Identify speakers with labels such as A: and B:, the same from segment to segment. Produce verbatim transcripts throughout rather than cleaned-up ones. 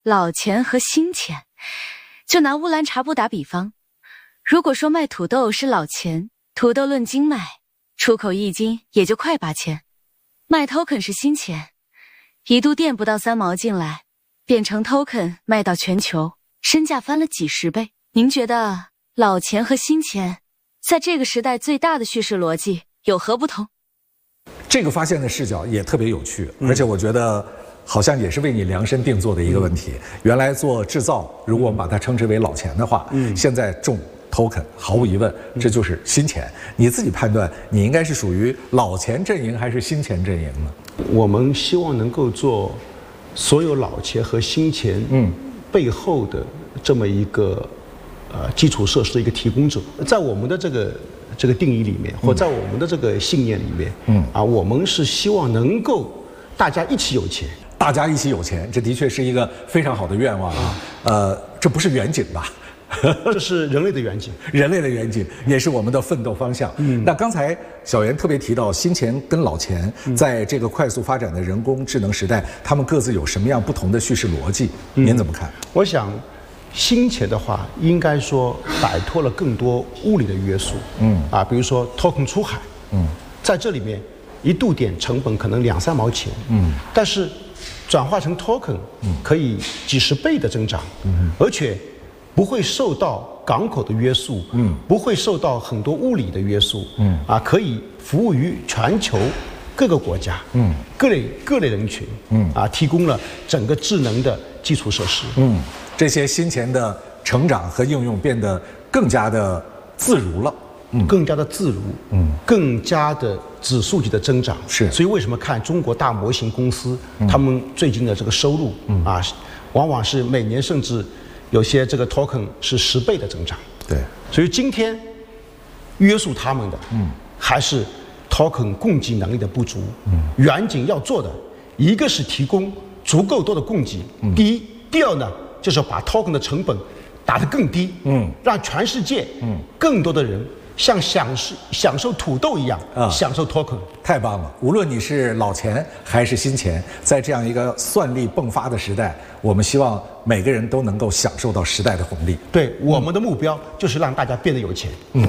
A: 老钱和新钱。就拿乌兰察布打比方，如果说卖土豆是老钱，土豆论斤卖，出口一斤也就快八千，卖 token 是新钱，一度电不到三毛进来，变成 token 卖到全球，身价翻了几十倍。您觉得老钱和新钱在这个时代最大的叙事逻辑有何不同？
B: 这个发现的视角也特别有趣，而且我觉得好像也是为你量身定做的一个问题。原来做制造，如果我们把它称之为老钱的话，嗯，现在重 token， 毫无疑问，这就是新钱。你自己判断，你应该是属于老钱阵营还是新钱阵营呢？
C: 我们希望能够做所有老钱和新钱嗯背后的这么一个呃基础设施的一个提供者，在我们的这个这个定义里面，或在我们的这个信念里面，嗯啊，我们是希望能够大家一起有钱。
B: 大家一起有钱，这的确是一个非常好的愿望啊。呃，这不是远景吧？
C: 这是人类的远景，
B: 人类的远景，也是我们的奋斗方向。嗯，那刚才小袁特别提到，新钱跟老钱在这个快速发展的人工智能时代，他们各自有什么样不同的叙事逻辑？您怎么看？
C: 我想，新钱的话，应该说摆脱了更多物理的约束。嗯啊，比如说 token 出海，嗯，在这里面一度电成本可能两三毛钱，嗯，但是转化成 token 可以几十倍的增长，嗯，而且不会受到港口的约束，嗯，不会受到很多物理的约束，嗯，啊，可以服务于全球各个国家，嗯，各类各类人群，嗯，啊，提供了整个智能的基础设施，
B: 嗯，这些新钱的成长和应用变得更加的自如了。
C: 嗯，更加的自如，嗯，更加的指数级的增长，
B: 是。
C: 所以为什么看中国大模型公司，嗯、他们最近的这个收入，嗯啊，往往是每年甚至有些这个 token 是十倍的增长。
B: 对。
C: 所以今天约束他们的，嗯，还是 token 供给能力的不足。嗯，远景要做的，一个是提供足够多的供给，嗯、第一，第二呢，就是要把 token 的成本打得更低，嗯，让全世界，嗯，更多的人。像享受享受土豆一样啊，享受 token，
B: 太棒了！无论你是老钱还是新钱，在这样一个算力迸发的时代，我们希望每个人都能够享受到时代的红利。
C: 对，我们的目标就是让大家变得有钱。嗯。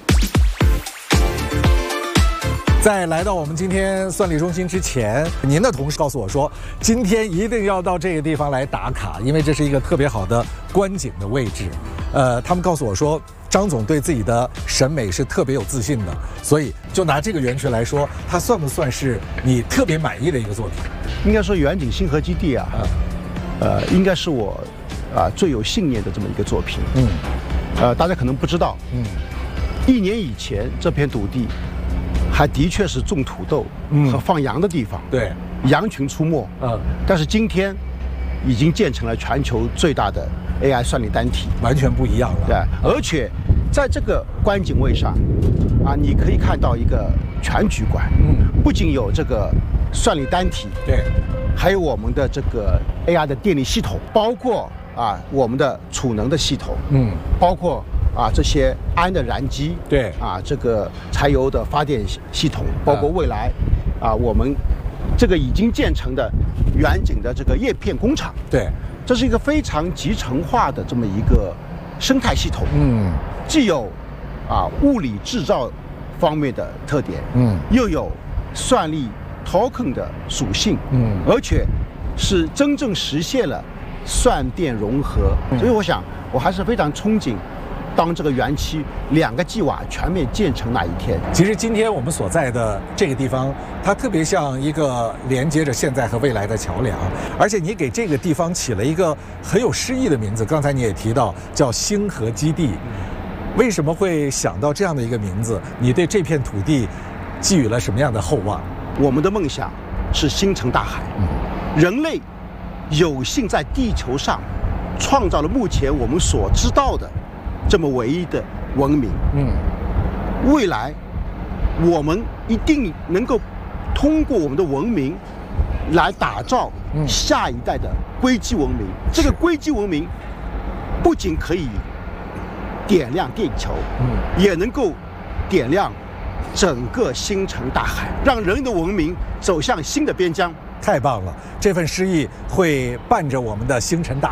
B: 在来到我们今天算力中心之前，您的同事告诉我说，今天一定要到这个地方来打卡，因为这是一个特别好的观景的位置。呃，他们告诉我说，张总对自己的审美是特别有自信的，所以就拿这个园区来说，它算不算是你特别满意的一个作品？
C: 应该说，远景星河基地啊，呃，应该是我啊最有信念的这么一个作品。嗯，呃，大家可能不知道，嗯，一年以前这片土地还的确是种土豆和放羊的地方，
B: 嗯、对，
C: 羊群出没。嗯，但是今天已经建成了全球最大的 A I 算力单体，
B: 完全不一样了。
C: 对，而且在这个观景位上，啊，你可以看到一个全局观。嗯，不仅有这个算力单体，
B: 对，
C: 还有我们的这个 A I 的电力系统，包括啊我们的储能的系统，嗯，包括啊这些氨的燃机，
B: 对，
C: 啊这个柴油的发电系统，包括未来啊我们这个已经建成的远景的这个叶片工厂，
B: 对。
C: 这是一个非常集成化的这么一个生态系统，嗯，既有啊物理制造方面的特点，嗯，又有算力 token 的属性，嗯，而且是真正实现了算电融合，嗯、所以我想我还是非常憧憬。当这个园区两个 G 瓦全面建成那一天，
B: 其实今天我们所在的这个地方，它特别像一个连接着现在和未来的桥梁，而且你给这个地方起了一个很有诗意的名字。刚才你也提到叫星河基地，为什么会想到这样的一个名字？你对这片土地寄予了什么样的厚望？
C: 我们的梦想是星辰大海，嗯、人类有幸在地球上创造了目前我们所知道的这么唯一的文明，嗯，未来我们一定能够通过我们的文明来打造下一代的硅基文明。嗯、这个硅基文明不仅可以点亮地球，嗯，也能够点亮整个星辰大海，让人类的文明走向新的边疆。
B: 太棒了，这份诗意会伴着我们的星辰大海。